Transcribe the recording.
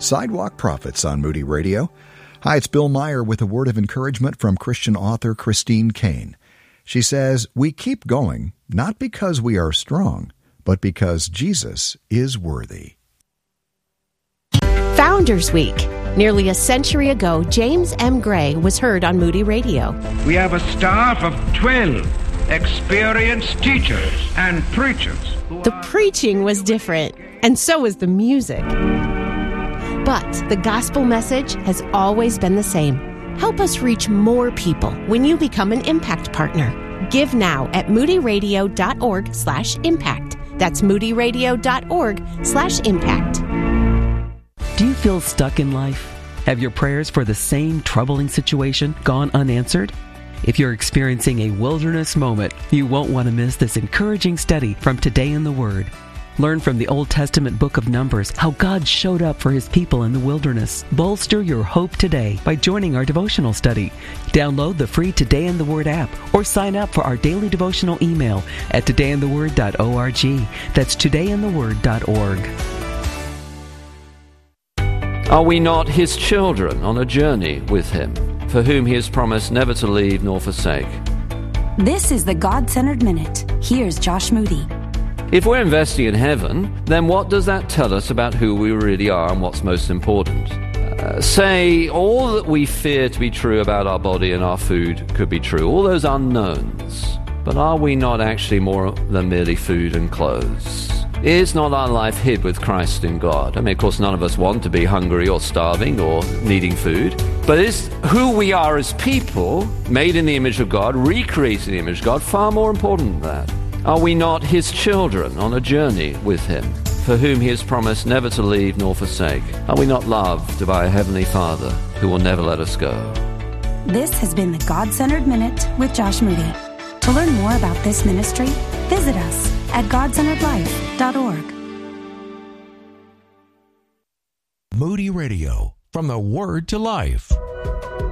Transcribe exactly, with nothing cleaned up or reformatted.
Sidewalk Prophets on Moody Radio. Hi, it's Bill Meyer with a word of encouragement from Christian author Christine Caine. She says, "We keep going, not because we are strong, but because Jesus is worthy." Founders Week. Nearly a century ago, James M. Gray was heard on Moody Radio. We have a staff of twelve experienced teachers and preachers. The preaching was different, and so was the music. But the gospel message has always been the same. Help us reach more people when you become an Impact Partner. Give now at moodyradio.org slash impact. That's moodyradio.org slash impact. Do you feel stuck in life? Have your prayers for the same troubling situation gone unanswered? If you're experiencing a wilderness moment, you won't want to miss this encouraging study from Today in the Word. Learn from the Old Testament book of Numbers how God showed up for His people in the wilderness. Bolster your hope today by joining our devotional study. Download the free Today in the Word app or sign up for our daily devotional email at today in the word dot org. That's today in the word dot org. Are we not His children on a journey with Him, for whom He has promised never to leave nor forsake? This is the God-Centered Minute. Here's Josh Moody. If we're investing in heaven, then what does that tell us about who we really are and what's most important? Uh, say, all that we fear to be true about our body and our food could be true, all those unknowns. But are we not actually more than merely food and clothes? Is not our life hid with Christ in God? I mean, of course, none of us want to be hungry or starving or needing food. But is who we are as people, made in the image of God, recreated in the image of God, far more important than that? Are we not His children on a journey with Him, for whom He has promised never to leave nor forsake? Are we not loved by a Heavenly Father who will never let us go? This has been the God-Centered Minute with Josh Moody. To learn more about this ministry, visit us at god centered life dot org. Moody Radio, from the Word to Life.